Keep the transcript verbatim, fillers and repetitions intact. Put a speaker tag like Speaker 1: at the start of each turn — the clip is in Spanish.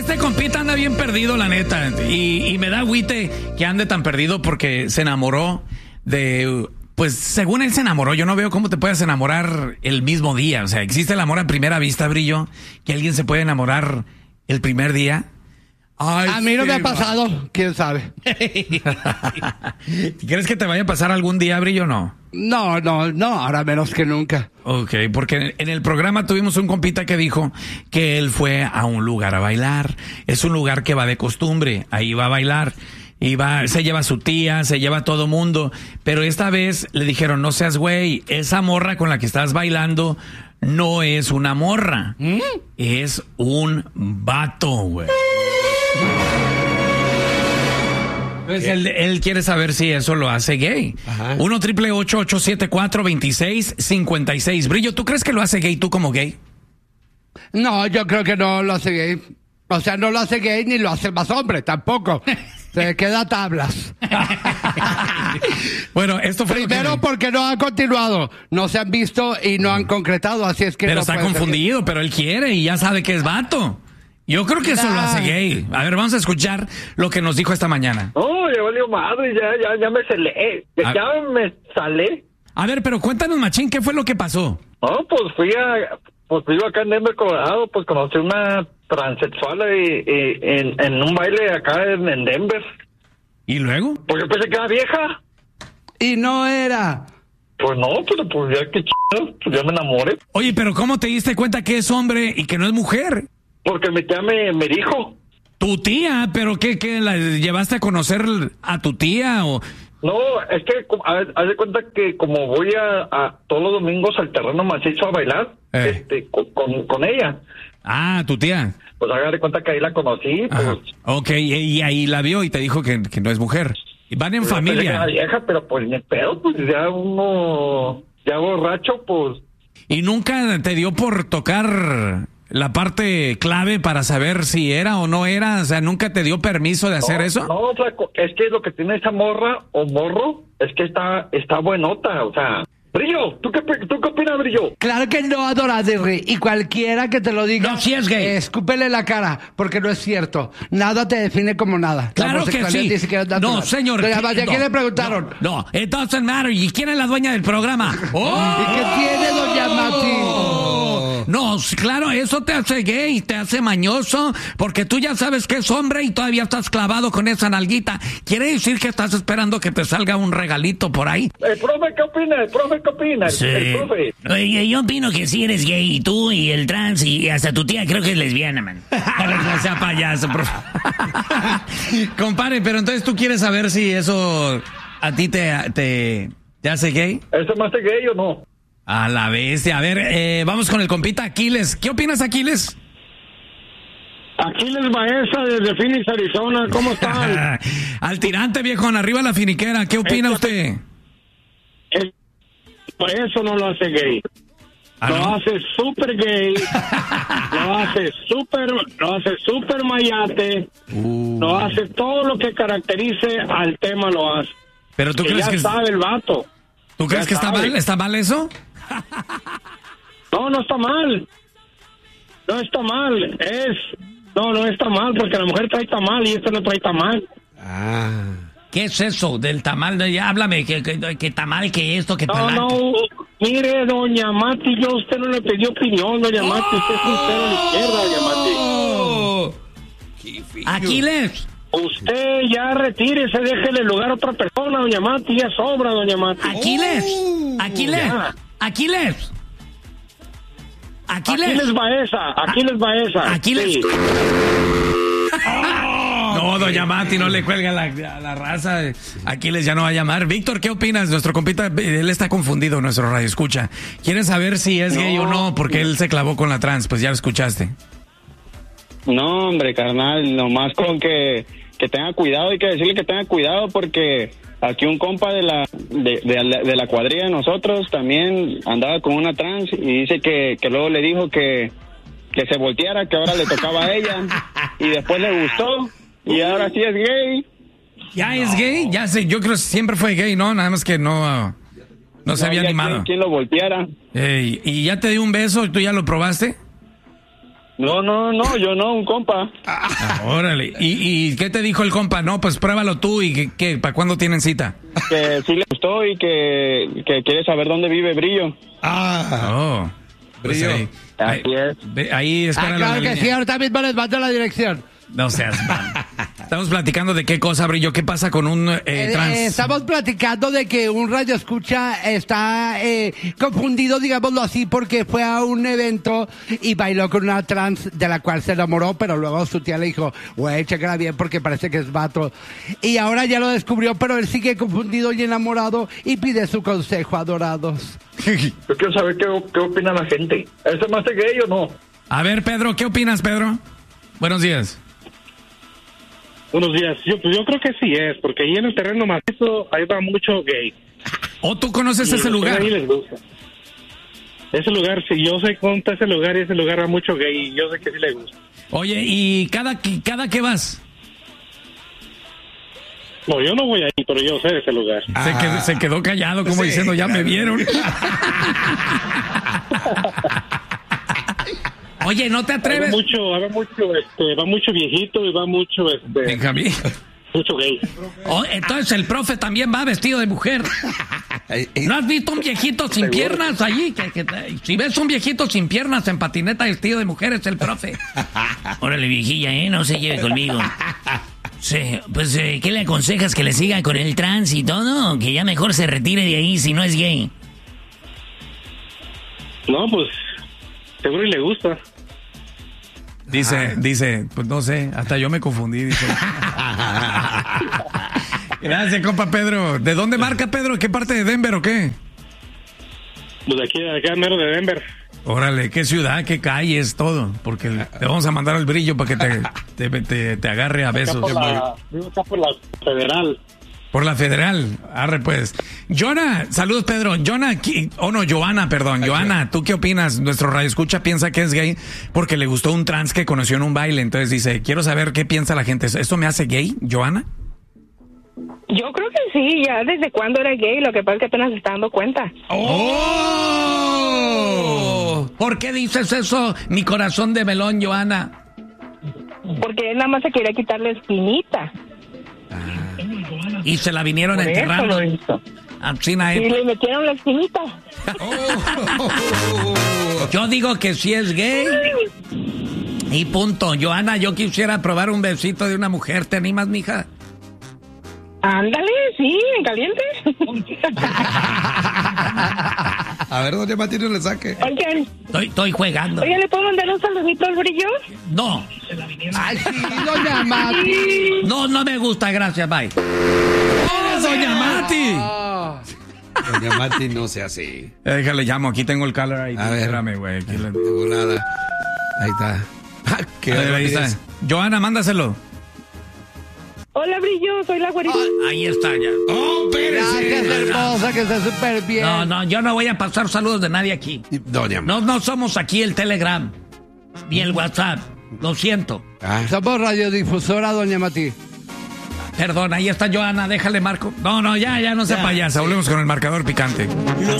Speaker 1: este compita anda bien perdido, la neta. Y, y me da agüite que ande tan perdido porque se enamoró de... Pues según él se enamoró, yo no veo cómo te puedes enamorar el mismo día. O sea, ¿existe el amor a primera vista, Brillo? ¿Que alguien se puede enamorar el primer día?
Speaker 2: Ay, a mí no me ha pasado, va. ¿Quién sabe?
Speaker 1: ¿Crees que te vaya a pasar algún día, Brillo, o no?
Speaker 2: No, no, no, ahora menos que nunca.
Speaker 1: Ok, porque en el programa tuvimos un compita que dijo que él fue a un lugar a bailar. Es un lugar que va de costumbre, ahí va a bailar. Y va, se lleva a su tía, se lleva a todo mundo. Pero esta vez le dijeron, no seas güey, esa morra con la que estás bailando no es una morra. ¿Mm? Es un vato, güey. Pues él, él quiere saber si eso lo hace gay. Ajá. uno triple ocho ocho siete cuatro dos seis cinco seis. Brillo, ¿tú crees que lo hace gay tú como gay?
Speaker 2: No, yo creo que no lo hace gay. O sea, no lo hace gay ni lo hace más hombre, tampoco. Se queda tablas.
Speaker 1: Bueno, esto fue
Speaker 2: primero que... porque no han continuado, no se han visto y no han concretado, así es que
Speaker 1: pero
Speaker 2: no
Speaker 1: está confundido, pero él quiere y ya sabe que es vato. Yo creo que eso nah. lo hace gay. A ver, vamos a escuchar lo que nos dijo esta mañana.
Speaker 3: Oh, ya valió madre, ya, ya, ya me salé, ya, ya me salé.
Speaker 1: A ver, pero cuéntanos, machín, ¿qué fue lo que pasó?
Speaker 3: Oh, pues fui a, pues vivo acá en Denver, Colorado, pues conocí una transexual y, y, en, en un baile acá en, en Denver.
Speaker 1: ¿Y luego?
Speaker 3: Pues yo pensé que era vieja.
Speaker 2: Y no era.
Speaker 3: Pues no, pero pues ya que chido, pues ya me enamoré.
Speaker 1: Oye, pero ¿cómo te diste cuenta que es hombre y que no es mujer?
Speaker 3: Porque mi tía me, me dijo.
Speaker 1: ¿Tu tía? ¿Pero qué, qué, la llevaste a conocer a tu tía o...?
Speaker 3: No, es que haz de cuenta que como voy a, a todos los domingos al terreno macizo a bailar, eh. este, con, con, con ella.
Speaker 1: Ah, tu tía.
Speaker 3: Pues haga de cuenta que ahí la conocí. Pues.
Speaker 1: Ok, y ahí la vio y te dijo que, que no es mujer. Y van en
Speaker 3: pues
Speaker 1: familia.
Speaker 3: Que era vieja, pero pues ni pedo, pues ya uno, ya borracho, pues.
Speaker 1: ¿Y nunca te dio por tocar la parte clave para saber si era o no era? O sea, ¿nunca te dio permiso de hacer
Speaker 3: no,
Speaker 1: eso?
Speaker 3: No, flaco, es que lo que tiene esa morra o morro es que está, está buenota, o sea... Brillo, ¿tú qué, ¿tú qué opinas, Brillo?
Speaker 2: Claro que no, Adoradre, y cualquiera que te lo diga...
Speaker 1: No, si es gay.
Speaker 2: Eh, escúpele la cara, porque no es cierto. Nada te define como nada.
Speaker 1: Claro que sí. No, señor.
Speaker 2: Pero además, ¿a quién
Speaker 1: no,
Speaker 2: le preguntaron?
Speaker 1: No, no, it doesn't matter. ¿Y quién es la dueña del programa?
Speaker 2: ¡Oh! ¿Y qué tiene, doña Mati?
Speaker 1: No, claro, eso te hace gay, te hace mañoso, porque tú ya sabes que es hombre y todavía estás clavado con esa nalguita. ¿Quiere decir que estás esperando que te salga un regalito por ahí?
Speaker 3: ¿El profe qué opina? ¿El profe qué opina?
Speaker 4: Sí.
Speaker 3: El profe.
Speaker 4: Oye, yo opino que sí eres gay, y tú y el trans y hasta tu tía creo que es lesbiana, man.
Speaker 1: No sea payaso, profe. Compare, pero entonces tú quieres saber si eso a ti te, te, te hace gay.
Speaker 3: ¿Eso me hace gay o no?
Speaker 1: A la bestia. A ver, eh, vamos con el compita Aquiles. ¿Qué opinas, Aquiles?
Speaker 5: Aquiles Baeza desde Phoenix, Arizona. ¿Cómo están?
Speaker 1: Al tirante, viejón. Arriba la finiquera. ¿Qué opina
Speaker 5: Esta,
Speaker 1: usted?
Speaker 5: El, por eso no lo hace gay.
Speaker 1: ¿Ah,
Speaker 5: lo
Speaker 1: no?
Speaker 5: hace súper gay. lo hace súper lo hace súper mayate.
Speaker 1: Uh.
Speaker 5: Lo hace todo lo que caracterice al tema, lo hace.
Speaker 1: Pero tú
Speaker 5: que
Speaker 1: crees
Speaker 5: ya
Speaker 1: que...
Speaker 5: sabe el vato.
Speaker 1: ¿Tú crees
Speaker 5: ya
Speaker 1: que está
Speaker 5: sabe.
Speaker 1: mal? ¿Está mal eso?
Speaker 5: No, no está mal. No está mal. Es... No, no está mal, porque la mujer trae tamal y este no trae tamal.
Speaker 1: Ah. ¿Qué es eso del tamal? Ya háblame, ¿qué, qué, qué tamal, qué esto, qué
Speaker 5: No,
Speaker 1: palanca?
Speaker 5: no, mire, doña Mati, yo a usted no le pedí opinión, doña
Speaker 1: ¡Oh!
Speaker 5: Mati. Usted es un cero a la izquierda, doña Mati.
Speaker 1: Aquiles.
Speaker 5: Usted ya retírese, déjele lugar a otra persona, doña Mati, ya sobra, doña Mati.
Speaker 1: Aquiles. Aquiles.
Speaker 5: Ya.
Speaker 1: Aquiles. Aquiles.
Speaker 5: Aquiles Baeza, Aquiles Baeza.
Speaker 1: Aquiles.
Speaker 5: Sí.
Speaker 1: No, doña Mati, no le cuelga la, a la raza. Aquiles ya no va a llamar. Víctor, ¿qué opinas? Nuestro compita, él está confundido, nuestro radio escucha. ¿Quiere saber si es
Speaker 5: No.
Speaker 1: gay o no? Porque él se clavó con la trans, pues ya lo escuchaste.
Speaker 6: No, hombre, carnal, nomás con que, que tenga cuidado, hay que decirle que tenga cuidado porque aquí un compa de la de, de, la, de la cuadrilla de nosotros también andaba con una trans y dice que, que luego le dijo que, que se volteara, que ahora le tocaba a ella y después le gustó y ahora sí es gay.
Speaker 1: ¿Ya es gay? Ya sé, yo creo que siempre fue gay, ¿no? Nada más que no, no se
Speaker 6: No
Speaker 1: había
Speaker 6: había
Speaker 1: animado.
Speaker 6: quien, quien lo volteara.
Speaker 1: Ey, ¿y ya te dio un beso y tú ya lo probaste?
Speaker 6: No, no, no, yo no, un compa.
Speaker 1: Ah, órale. ¿Y, ¿Y qué te dijo el compa? No, pues pruébalo tú y que, que ¿para cuándo tienen cita?
Speaker 6: Que sí le gustó y que, que quiere saber dónde vive Brillo.
Speaker 7: Ah,
Speaker 1: Oh, pues
Speaker 7: Brillo.
Speaker 1: ahí,
Speaker 6: Así
Speaker 1: ahí,
Speaker 6: es.
Speaker 1: ve- ahí
Speaker 2: Ah,
Speaker 1: espera
Speaker 2: claro
Speaker 1: la
Speaker 2: que
Speaker 1: línea.
Speaker 2: sí, ahorita mismo les mando la dirección.
Speaker 1: No seas mal. Estamos platicando de qué cosa, Brillo. ¿Qué pasa con un eh,
Speaker 2: Eh,
Speaker 1: trans?
Speaker 2: eh, estamos platicando de que un radio escucha está eh, confundido, digámoslo así, porque fue a un evento y bailó con una trans de la cual se enamoró, pero luego su tía le dijo, güey, chécala bien porque parece que es vato. Y ahora ya lo descubrió, pero él sigue confundido y enamorado y pide su consejo, adorados.
Speaker 3: Yo quiero saber qué, qué opina la gente. ¿Ese más de gay o no?
Speaker 1: A ver, Pedro, ¿qué opinas, Pedro? Buenos días.
Speaker 5: Buenos días. Yo, pues yo creo que sí es, porque ahí en el terreno macizo ahí va mucho gay.
Speaker 1: ¿O tú conoces
Speaker 5: Y
Speaker 1: ese
Speaker 5: a
Speaker 1: lugar?
Speaker 5: Ahí les gusta. Ese lugar, sí, yo sé cómo está ese lugar y ese lugar va mucho gay y yo sé que sí les gusta.
Speaker 1: Oye, ¿y cada, que- cada que vas?
Speaker 5: No, yo no voy ahí, pero yo sé de ese lugar.
Speaker 1: Se, quedó, se quedó callado como
Speaker 7: Sí,
Speaker 1: diciendo, ya me
Speaker 7: claro.
Speaker 1: vieron. Oye, ¿no te
Speaker 5: Va
Speaker 1: atreves?
Speaker 5: mucho, va mucho, este, va mucho viejito y va mucho, este,
Speaker 1: Benjamín.
Speaker 5: mucho gay.
Speaker 1: Oh, entonces el profe también va vestido de mujer.
Speaker 7: Ay, ay,
Speaker 1: ¿No has visto un viejito sin piernas allí? Que, que- si ves un viejito sin piernas en patineta vestido de mujer, es el profe.
Speaker 4: Órale, viejilla, ¿eh? No se lleve conmigo. Sí, pues, eh, ¿qué le aconsejas? ¿Que le siga con el trans y todo? ¿O que ya mejor se retire de ahí si no es gay?
Speaker 5: No, pues, seguro y le gusta.
Speaker 1: Dice, dice, pues no sé, hasta yo me confundí. Dice. Gracias, compa Pedro. ¿De dónde marca Pedro? ¿Qué parte de Denver o qué?
Speaker 5: Pues de aquí, de acá, mero de Denver.
Speaker 1: Órale, qué ciudad, qué calles, todo. Porque te vamos a mandar al Brillo para que te, te, te- te agarre a
Speaker 5: Acá
Speaker 1: besos.
Speaker 5: por la, vivo acá por la Federal.
Speaker 1: Por la federal. Arre, pues. Jonah, saludos, Pedro. Jonah, aquí- oh no, Joana, perdón. Joana, ¿tú qué opinas? Nuestro radio escucha piensa que es gay porque le gustó un trans que conoció en un baile. Entonces dice, quiero saber qué piensa la gente. ¿Esto me hace gay, Joana?
Speaker 8: Yo creo que sí, ya desde cuándo era gay, lo que pasa es que apenas se está dando cuenta.
Speaker 1: ¡Oh! ¿Por qué dices eso, mi corazón de melón, Joana?
Speaker 8: Porque él nada más se quería quitar la espinita.
Speaker 1: Y se la vinieron
Speaker 8: Por eso
Speaker 1: enterrando.
Speaker 8: lo hizo.
Speaker 1: Así na-
Speaker 8: Y le metieron la espinita.
Speaker 1: Yo digo que sí es gay. Y punto. Joana, yo quisiera probar un besito de una mujer. ¿Te animas, mija?
Speaker 8: Ándale, sí, en caliente.
Speaker 7: A ver, doña Mati, no le saque.
Speaker 8: Oigan,
Speaker 1: Estoy, estoy jugando.
Speaker 8: oigan, ¿le puedo mandar un saludito al Brillo?
Speaker 1: No,
Speaker 2: Ay, sí, doña Mati.
Speaker 1: no, no me gusta. Gracias, bye. ¡Oh, doña Mati!
Speaker 2: Oh.
Speaker 7: Doña Mati, no sea así.
Speaker 1: Eh, Déjale, llamo. Aquí tengo el caller ahí.
Speaker 7: A ver.
Speaker 1: Espérame, güey. Aquí le-
Speaker 7: De volada. Ahí está. Ah, qué
Speaker 1: A ver, ahí
Speaker 7: barbaridad.
Speaker 1: está. Joana, mándaselo.
Speaker 8: Hola, Brillo, soy la güerita.
Speaker 1: Ahí está ya.
Speaker 7: ¡Oh,
Speaker 2: Gracias,
Speaker 7: espérese!
Speaker 2: hermosa, que está súper bien.
Speaker 1: No, no, yo no voy a pasar saludos de nadie aquí.
Speaker 7: Doña Mati.
Speaker 1: No, no somos aquí el Telegram. Ni el WhatsApp. Lo siento.
Speaker 7: Ah,
Speaker 2: Somos radiodifusora, doña Mati.
Speaker 1: Perdón, ahí está Joana. Déjale marco. No, no, ya, ya no sea payasa. Volvemos con el marcador picante.